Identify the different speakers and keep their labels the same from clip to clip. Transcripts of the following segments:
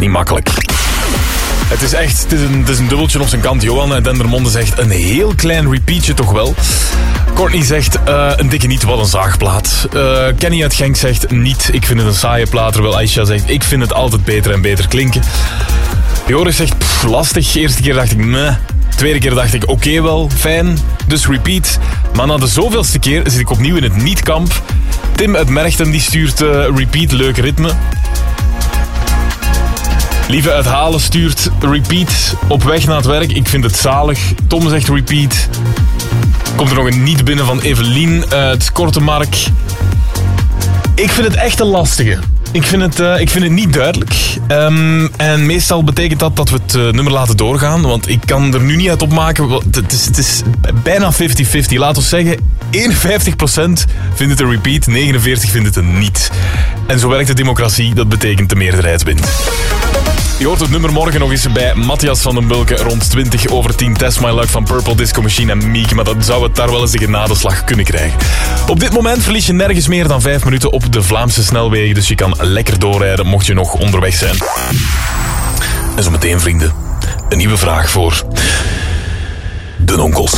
Speaker 1: niet makkelijk. Het is een dubbeltje op zijn kant. Johan uit Dendermonde zegt een heel klein repeatje toch wel. Courtney zegt een dikke niet, wat een zaagplaat. Kenny uit Genk zegt niet, ik vind het een saaie plaat. Terwijl Aisha zegt, ik vind het altijd beter en beter klinken. Joris zegt, lastig. Eerste keer dacht ik, meh. Tweede keer dacht ik, oké wel, fijn. Dus repeat. Maar na de zoveelste keer zit ik opnieuw in het niet-kamp. Tim uit Merchten die stuurt repeat, leuk ritme. Lieve uit Halen stuurt repeat op weg naar het werk. Ik vind het zalig. Tom zegt repeat. Komt er nog een niet binnen van Evelien uit Kortemark. Ik vind het echt een lastige. Ik vind het niet duidelijk. En meestal betekent dat we het nummer laten doorgaan. Want ik kan er nu niet uit opmaken. Het is bijna 50-50. Laten we zeggen, 51% vindt het een repeat, 49% vindt het een niet. En zo werkt de democratie. Dat betekent de meerderheid wint. Je hoort het nummer morgen nog eens bij Matthias van den Bulke rond 20:10. Test My Luck van Purple Disco Machine en Meek. Maar dat zou het daar wel eens de genadeslag kunnen krijgen. Op dit moment verlies je nergens meer dan 5 minuten op de Vlaamse snelwegen. Dus je kan lekker doorrijden mocht je nog onderweg zijn. En zo meteen, vrienden, een nieuwe vraag voor de onkels.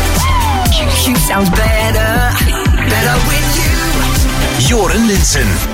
Speaker 2: Sounds better with you.
Speaker 3: Joren Linssen.